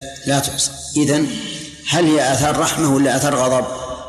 لا تحصى. إذن هل هي آثار رحمة ولا آثار غضب؟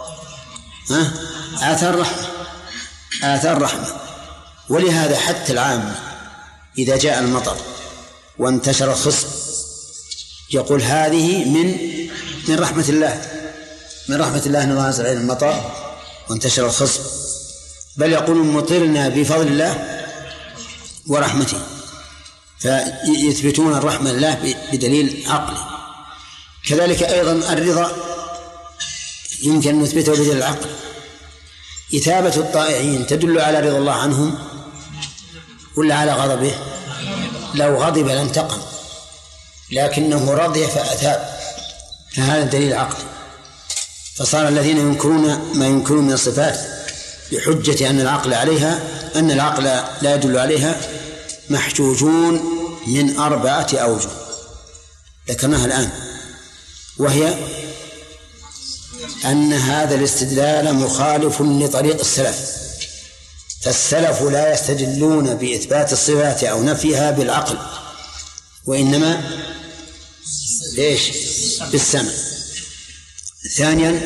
آثار رحمة. ولهذا حتى العام إذا جاء المطر وانتشر الخصب يقول هذه من رحمة الله، من رحمة الله أن الله أنزل علينا المطر وانتشر الخصب، بل يقولون مطرنا بفضل الله ورحمته، فيثبتون الرحمة لله بدليل عقلي. كذلك أيضا الرضا يمكن أن نثبته بدليل العقل. إثابة الطائعين تدل على رضا الله عنهم ولا على غضبه؟ لو غضب لانتقم، لكنه رضي فأثاب، فهذا دليل عقلي. فصار الذين ينكرون ما ينكرون من الصفات بحجة أن العقل لا يدل عليها محجوجون من 4 أوجه ذكرناها الآن، وهي أن هذا الاستدلال مخالف لطريق السلف، فالسلف لا يستدلون بإثبات الصفات أو نفيها بالعقل، وإنما بالسمع. ثانيا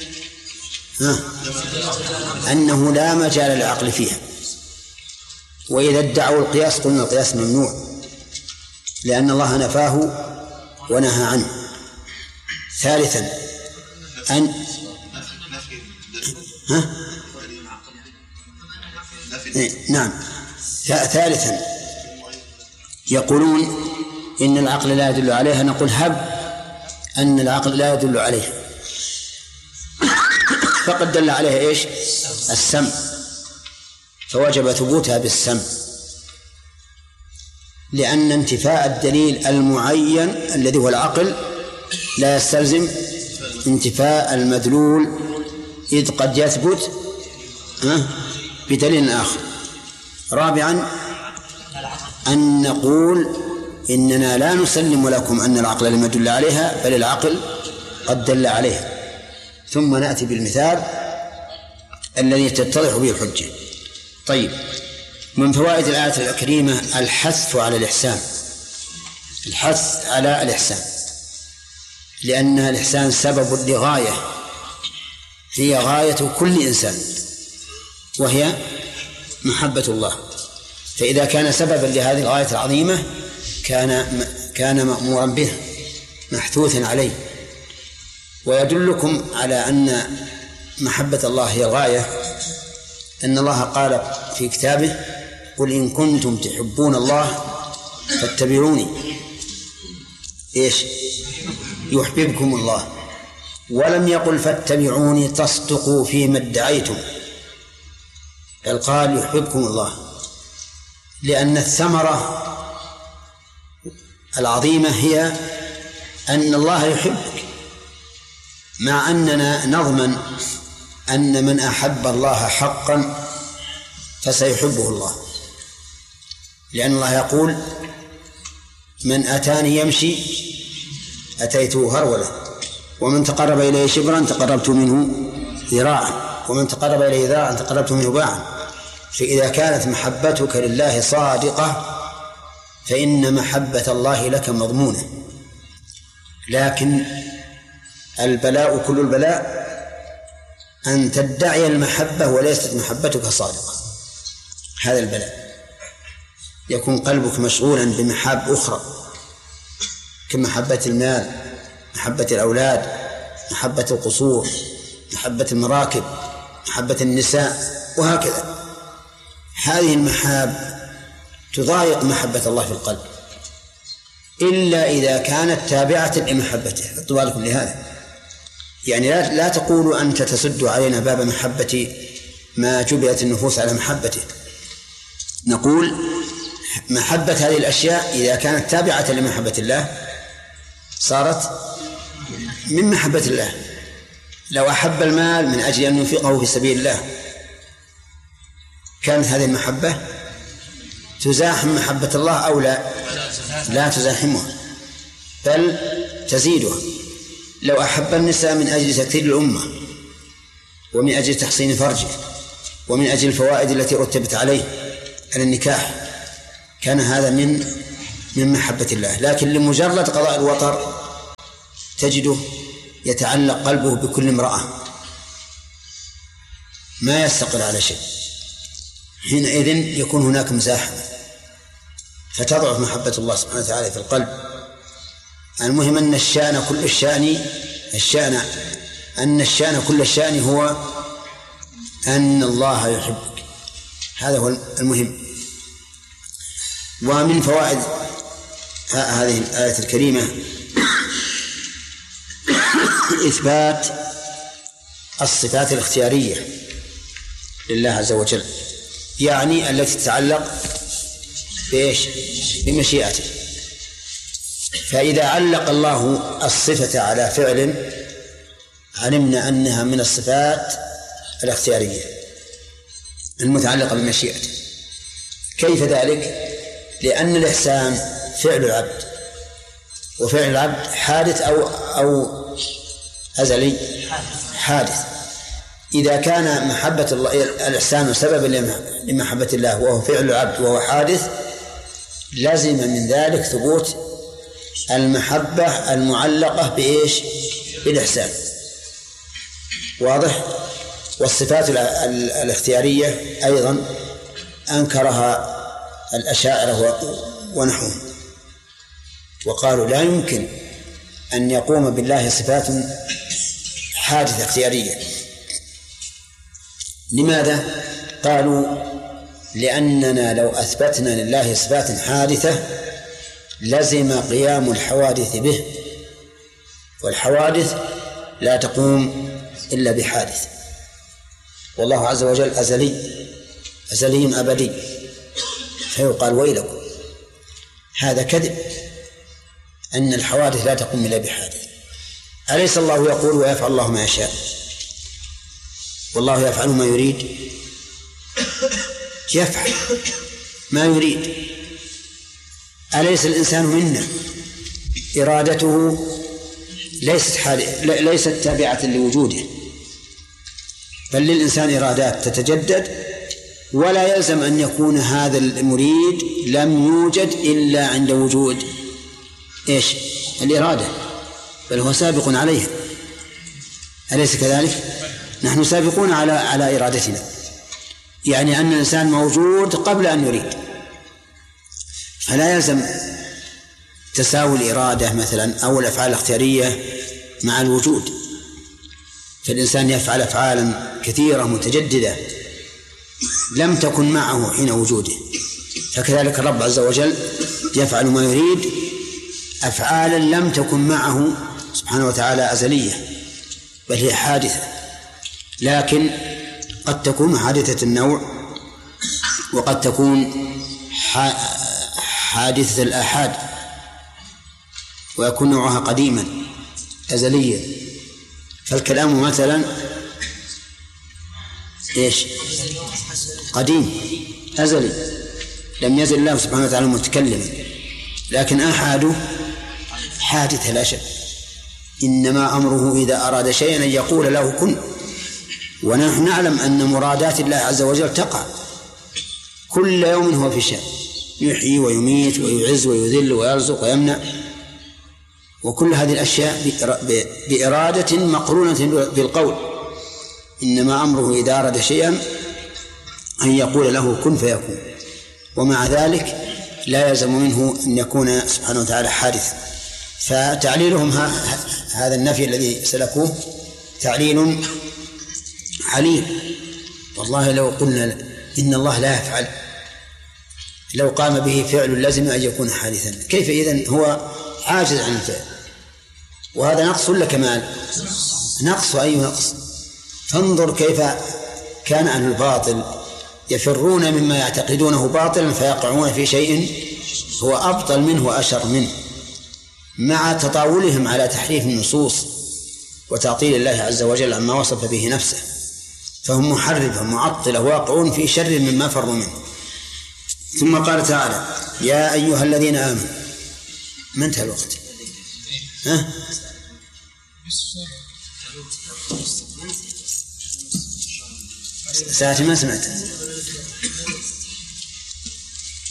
أنه لا مجال للعقل فيها، وإذا ادعوا القياس قلنا القياس ممنوع لأن الله نفاه ونهى عنه. ثالثا ثالثا يقولون إن العقل لا يدل عليها، نقول هب أن العقل لا يدل عليها، فقد دل عليها السمع، فوجب ثبوتها بالسمع، لأن انتفاء الدليل المعين الذي هو العقل لا يستلزم انتفاء المدلول، إذ قد يثبت بدليل آخر. رابعا أن نقول إننا لا نسلم لكم أن العقل لم يدل عليها، بل العقل قد دل عليها. ثم نأتي بالمثال الذي تتضح به الحجة. طيب، من فوائد الآية الكريمة الحث على الإحسان، الحث على الإحسان، لأن الإحسان سبب لغاية هي غاية كل إنسان، وهي محبة الله. فإذا كان سببا لهذه الغاية العظيمة كان مأمورا به محثوثا عليه. ويدلكم على أن محبة الله هي الغاية أن الله قال في كتابه قل إن كنتم تحبون الله فاتبعوني يحببكم الله، ولم يقل فاتبعوني تصدقوا فيما ادعيتم، بل قال يحببكم الله، لأن الثمرة العظيمة هي أن الله يحبك، مع أننا نضمن أن من أحب الله حقا فسيحبه الله، لأن الله يقول من أتاني يمشي أتيته هرولة، ومن تقرب إليه شبرا تقربت منه ذراعا، ومن تقرب إليه ذراعا تقربت منه باعا. فإذا كانت محبتك لله صادقة فإن محبة الله لك مضمونة. لكن البلاء كل البلاء أن تدعي المحبة وليست محبتك صادقة، هذا البلاء. يكون قلبك مشغولا بمحاب أخرى كمحبة المال، محبة الأولاد، محبة القصور، محبة المراكب، محبة النساء، وهكذا. هذه المحاب تضايق محبة الله في القلب إلا إذا كانت تابعة لمحبته. اطلبوا لكم لهذا، يعني لا تقولوا أنت تسد علينا باب محبة ما جبلت النفوس على محبته. نقول محبة هذه الأشياء إذا كانت تابعة لمحبة الله صارت من محبة الله. لو أحب المال من أجل أن ينفقه في سبيل الله كانت هذه المحبة تزاحم محبة الله أو لا تزاحمها بل تزيدها. لو أحب النساء من أجل تكثير الأمة ومن أجل تحصين فرجه ومن أجل الفوائد التي رتبت عليه على النكاح كان هذا من محبة الله. لكن لمجرد قضاء الوطر تجده يتعلق قلبه بكل امرأة، ما يستقر على شيء، حينئذ يكون هناك مزاحمة فتضعف محبة الله سبحانه وتعالى في القلب. المهم أن الشأن كل الشأن هو أن الله يحبك، هذا هو المهم. ومن فوائد هذه الآية الكريمة إثبات الصفات الاختيارية لله عز وجل، يعني التي تتعلق بمشيئته. فإذا علق الله الصفة على فعل علمنا أنها من الصفات الاختيارية المتعلقة بمشيئته. كيف ذلك؟ لأن الإحسان فعل العبد، وفعل العبد حادث أو أزلي؟ حادث. إذا كان محبة الله الإحسان سببا لمحبة الله وهو فعل العبد وهو حادث، لازم من ذلك ثبوت المحبة المعلقة بالإحسان. واضح؟ والصفات الاختيارية أيضا أنكرها الأشاعرة ونحوهم، وقالوا لا يمكن أن يقوم بالله صفات حادثة اختيارية. لماذا؟ قالوا لأننا لو أثبتنا لله صفات حادثة لزم قيام الحوادث به، والحوادث لا تقوم إلا بحادث، والله عز وجل أزلي أبدي، فيقال ويلكم، هذا كذب أن الحوادث لا تقوم إلا بحادث. أليس الله يقول ويفعل الله ما يشاء، والله يفعل ما يريد؟ يفعل ما يريد. أليس الإنسان منا إرادته ليست تابعة لوجوده، بل للإنسان إرادات تتجدد، ولا يلزم أن يكون هذا المريد لم يوجد إلا عند وجود الإرادة، بل هو سابق عليها. أليس كذلك؟ نحن سابقون على إرادتنا، يعني أن الإنسان موجود قبل أن يريد، فلا يلزم تساوي الإرادة مثلا أو الأفعال الاختيارية مع الوجود. فالإنسان يفعل أفعالا كثيرة متجددة لم تكن معه حين وجوده، فكذلك الرب عز وجل يفعل ما يريد أفعالا لم تكن معه سبحانه وتعالى أزلية، بل هي حادثة، لكن قد تكون حادثة النوع، وقد تكون حادثة الآحاد، ويكون نوعها قديما أزليا. فالكلام مثلا قديم أزلي، لم يزل الله سبحانه وتعالى متكلما، لكن آحاده حادثة لا شك. إنما أمره إذا أراد شيئا أن يقول له كن، ونحن نعلم أن مرادات الله عز وجل تقع كل يوم هو في شأن، يحيي ويميت ويعز ويذل ويرزق ويمنع، وكل هذه الأشياء بإرادة مقرونة بالقول. إنما أمره إذا أراد شيئا أن يقول له كن فيكون، ومع ذلك لا يلزم منه أن يكون سبحانه وتعالى حادثا. فتعليلهم هذا النفي الذي سلكوه تعليل عليل. والله لو قلنا إن الله لا يفعل، لو قام به فعل لازم أن يكون حادثا، كيف إذن هو عاجز عن الفعل؟ وهذا نقص ولا كمال؟ نقص. أي نقص؟ فانظر كيف كان أهل الباطل يفرون مما يعتقدونه باطلا فيقعون في شيء هو أبطل منه وأشر منه، مع تطاولهم على تحريف النصوص وتعطيل الله عز وجل عما وصف به نفسه، فهم محرفة معطلة واقعون في شر مما فروا منه. ثم قال تعالى يا أيها الذين آمنوا. ما انتهى الوقت؟ ساعتي ما سمعت.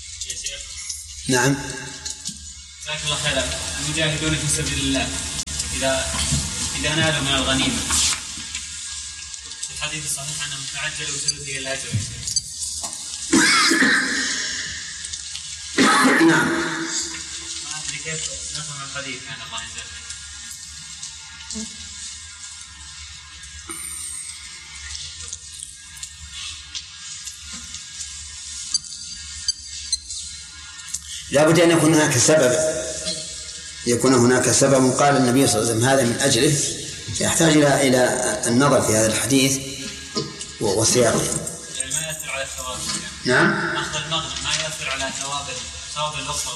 نعم. جزاك الله خيرا. المجاهدون في سبيل الله إذا نالوا من الغنيمة الحديث الصحيح أنه متعجل وثلثه الأجر. نعم. ما أدري كيف نفهم الحديث عن الله عز وجل. لا بد أن يكون هناك سبب، يكون هناك سبب قال النبي صلى الله عليه وسلم هذا من أجله، يحتاج إلى النظر في هذا الحديث وسياقه. يعني ما يأثر على الثواب. نعم. أخذ المغنم ما يأثر على ثواب الأخرى.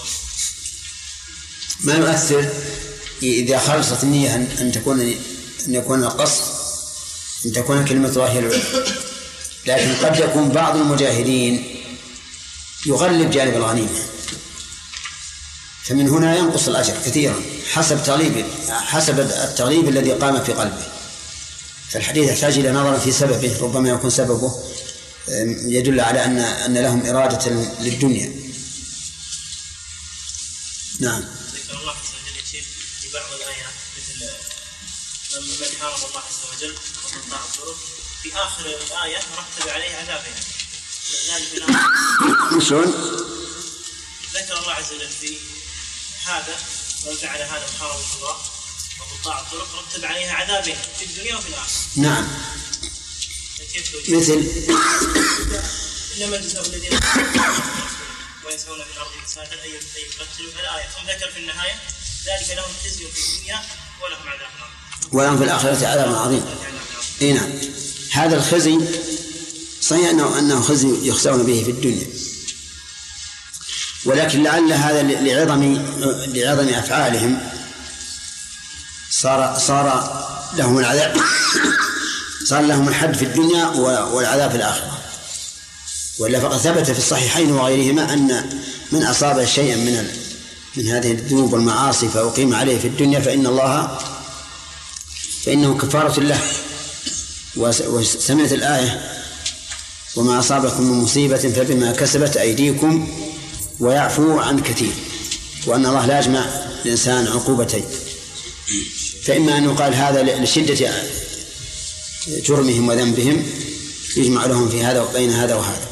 ما يؤثر إذا خلصت النية أن يكون القصد أن تكون كلمة الله هي العليا، لكن قد يكون بعض المجاهدين يغلب جانب الغنيمة، فمن هنا ينقص الأجر كثيرا حسب التغليب الذي قام في قلبه. فالحديث يحتاج إلى نظر في سببه، ربما يكون سببه يدل على أن لهم إرادة للدنيا. نعم. ذكر الله عز وجل يا شيخ في بعض الآيات مثل من حارب الله عز وجل وقطع الطرق، في آخر الآية مرتب عليه عذابين. شلون؟ ذكر الله عز وجل في هذا من فعل هذا محاربة الله وقطاع الطرق رتب عليها عذابين في الدنيا وفي الآخرة. نعم. مثل إنما جزاء الذين ويسعون في الأرض فسادا أن يقتلوا الآية، ثم ذكر في النهاية ذلك لهم خزي في الدنيا ولهم عذاب عظيم. ولهم في الآخرة عذاب عظيم. إيه نعم. هذا الخزي صحيح أنه خزي يخزون به في الدنيا، ولكن لعل هذا لعظم أفعالهم صار لهم العذاب، صار لهم الحد في الدنيا والعذاب في الآخرة. وإلا فقد ثبت في الصحيحين وغيرهما أن من أصاب شيئا من هذه الذنوب والمعاصي فأقيم عليه في الدنيا فإنه كفارة له. وسمعت الآية وما أصابكم من مصيبة فبما كسبت أيديكم ويعفو عن كثير، وأن الله لا يجمع الإنسان عقوبتين، فإما أن يقال هذا لشدة جرمهم وذنبهم يجمع لهم في هذا وبين هذا وهذا،